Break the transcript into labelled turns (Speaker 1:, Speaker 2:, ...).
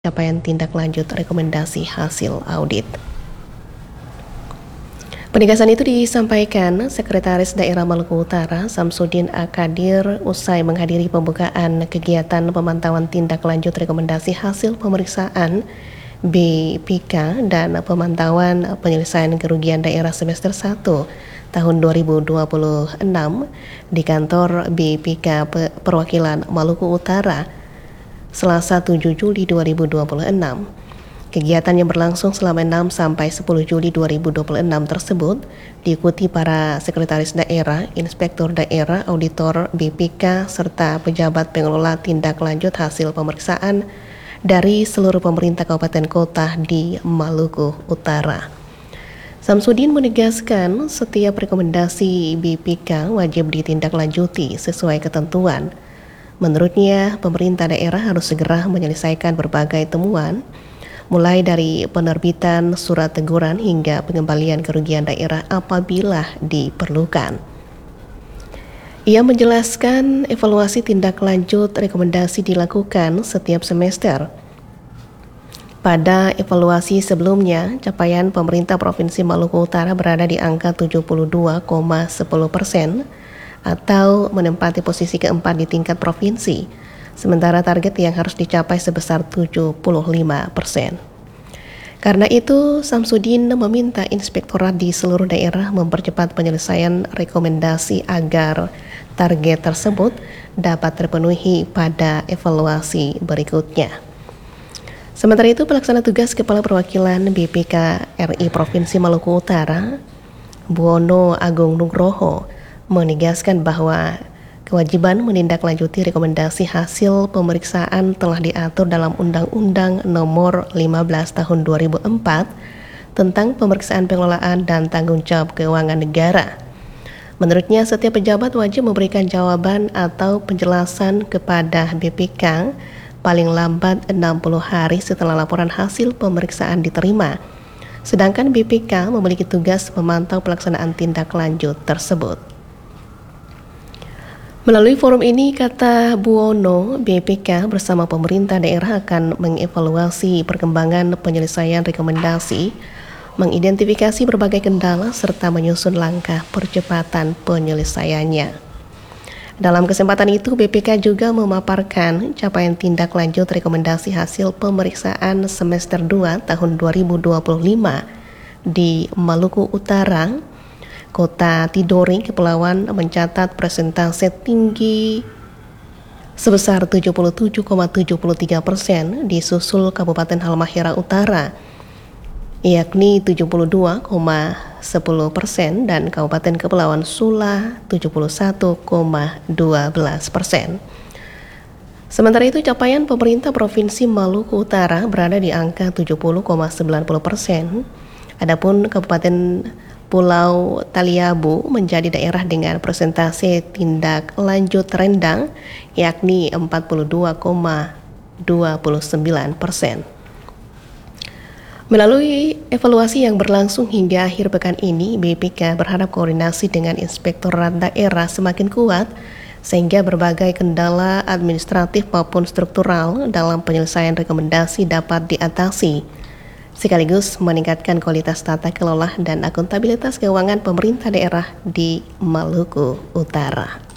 Speaker 1: capaian tindak lanjut rekomendasi hasil audit. Penegasan itu disampaikan Sekretaris Daerah Maluku Utara Samsudin Akadir usai menghadiri pembukaan kegiatan pemantauan tindak lanjut rekomendasi hasil pemeriksaan BPK dan pemantauan penyelesaian kerugian daerah semester 1 tahun 2026 di kantor BPK Perwakilan Maluku Utara Selasa 7 Juli 2026. Kegiatan yang berlangsung selama 6 sampai 10 Juli 2026 tersebut diikuti para sekretaris daerah, inspektur daerah, auditor BPK serta pejabat pengelola tindak lanjut hasil pemeriksaan dari seluruh pemerintah kabupaten kota di Maluku Utara. Samsudin menegaskan setiap rekomendasi BPK wajib ditindaklanjuti sesuai ketentuan. Menurutnya, pemerintah daerah harus segera menyelesaikan berbagai temuan, mulai dari penerbitan surat teguran hingga pengembalian kerugian daerah apabila diperlukan. Ia menjelaskan evaluasi tindak lanjut rekomendasi dilakukan setiap semester. Pada evaluasi sebelumnya, capaian pemerintah Provinsi Maluku Utara berada di angka 72,10%, atau menempati posisi keempat di tingkat provinsi, sementara target yang harus dicapai sebesar 75%. Karena itu, Samsudin meminta inspektorat di seluruh daerah mempercepat penyelesaian rekomendasi agar target tersebut dapat terpenuhi pada evaluasi berikutnya. Sementara itu, pelaksana tugas Kepala Perwakilan BPK RI Provinsi Maluku Utara, Buwono Agung Nugroho, menegaskan bahwa kewajiban menindaklanjuti rekomendasi hasil pemeriksaan telah diatur dalam Undang-Undang Nomor 15 Tahun 2004 tentang pemeriksaan pengelolaan dan tanggung jawab keuangan negara. Menurutnya, setiap pejabat wajib memberikan jawaban atau penjelasan kepada BPK paling lambat 60 hari setelah laporan hasil pemeriksaan diterima. Sedangkan BPK memiliki tugas memantau pelaksanaan tindak lanjut tersebut. Melalui forum ini, kata Buwono, BPK bersama pemerintah daerah akan mengevaluasi perkembangan penyelesaian rekomendasi, mengidentifikasi berbagai kendala, serta menyusun langkah percepatan penyelesaiannya. Dalam kesempatan itu, BPK juga memaparkan capaian tindak lanjut rekomendasi hasil pemeriksaan semester 2 tahun 2025 di Maluku Utara. Kota Tidore, Kepulauan mencatat persentase tinggi sebesar 77,73%, disusul Kabupaten Halmahera Utara yakni 72,10% dan Kabupaten Kepulauan Sula 71,12%. Sementara itu, capaian pemerintah Provinsi Maluku Utara berada di angka 70,90%. Adapun Kabupaten Pulau Taliabu menjadi daerah dengan persentase tindak lanjut rendah yakni 42,29%. Melalui evaluasi yang berlangsung hingga akhir pekan ini, BPK berharap koordinasi dengan inspektorat daerah semakin kuat sehingga berbagai kendala administratif maupun struktural dalam penyelesaian rekomendasi dapat diatasi, sekaligus meningkatkan kualitas tata kelola dan akuntabilitas keuangan pemerintah daerah di Maluku Utara.